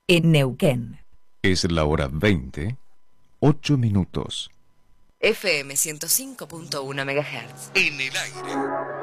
en Neuquén. Es la hora 20, 8 minutos. FM 105.1 MHz. En el aire.